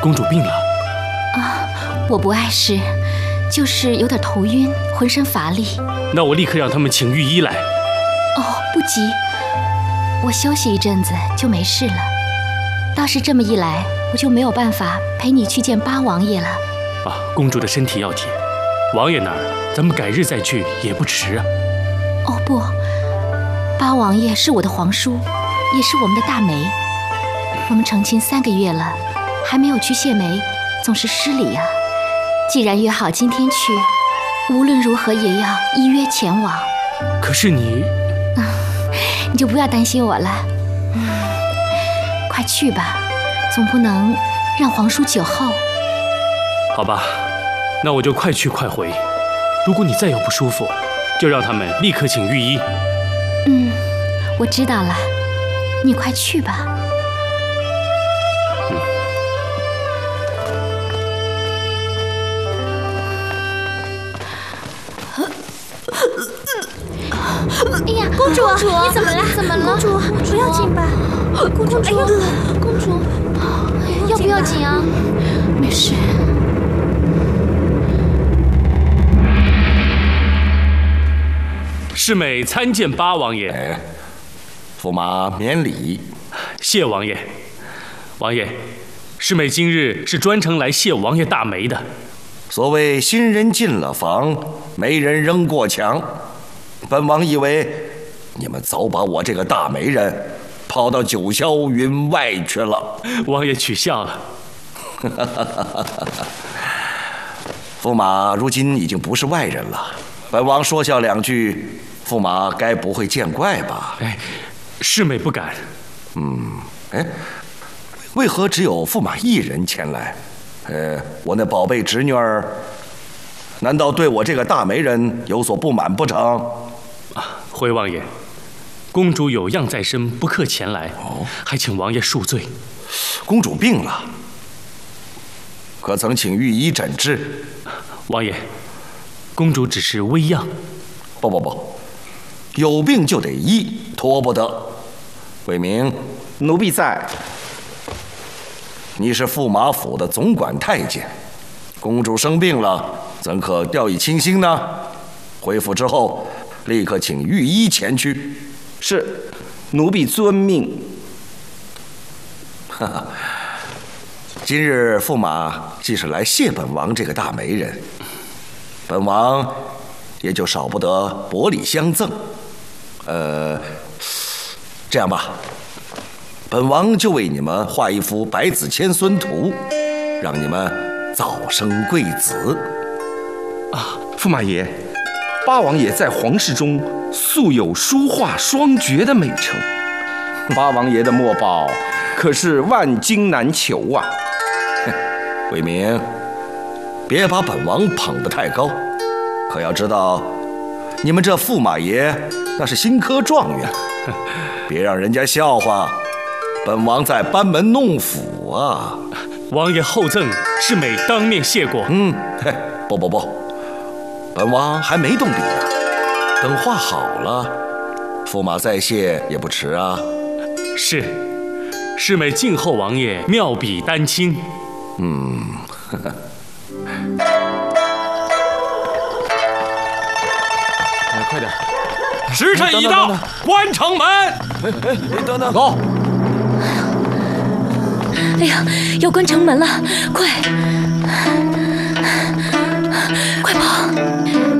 公主病了？ 啊，我不碍事，就是有点头晕，浑身乏力。 那我立刻让他们请御医来。 哦，不急，我休息一阵子就没事了。倒是这么一来，我就没有办法陪你去见八王爷了。 啊，公主的身体要紧，王爷那儿咱们改日再去也不迟啊。 哦不，八王爷是我的皇叔，也是我们的大媒。我们成亲3个月了，还没有去谢媒，总是失礼啊。既然约好今天去，无论如何也要依约前往。 可是你， 你就不要担心我了。快去吧，总不能让皇叔久候。 好吧，那我就快去快回。如果你再有不舒服，就让他们立刻请御医。 我知道了，你快去吧。哎呀，公主，你怎么了？怎么了？公主，不要紧吧？公主，哎呀，公主，要不要紧啊？没事。 世美参见八王爷。 驸马免礼。 谢王爷。王爷，世美今日是专程来谢王爷大媒的。 所谓新人进了房，媒人扔过墙。本王以为你们早把我这个大媒人抛到九霄云外去了。 王爷取笑了。 驸马如今已经不是外人了，本王说笑2句，驸马该不会见怪吧？ 世美不敢。 为何只有驸马一人前来？我那宝贝侄女儿，难道对我这个大媒人有所不满不成？ 回王爷，公主有恙在身，不克前来，还请王爷恕罪。 公主病了，可曾请御医诊治？ 王爷，公主只是微恙。 不，有病就得医，拖不得。伟明， 奴婢在。 你是驸马府的总管太监，公主生病了，怎可掉以轻心呢？回府之后，立刻请御医前去。 是，奴婢遵命。 今日驸马既是来谢本王这个大媒人，本王也就少不得薄礼相赠。这样吧，本王就为你们画一幅百子千孙图，让你们早生贵子。 驸马爷，八王爷在皇室中素有书画双绝的美称，八王爷的墨宝可是万金难求啊。 伟明，别把本王捧得太高，可要知道，你们这驸马爷那是新科状元，别让人家笑话本王在班门弄斧啊！ 王爷厚赠，世美当面谢过。 不，本王还没动笔呢，等画好了，驸马再谢也不迟啊。 是，世美静候王爷妙笔丹青。 快点！ 时辰已到，关城门。 等， 哎呀，要关城门了，快！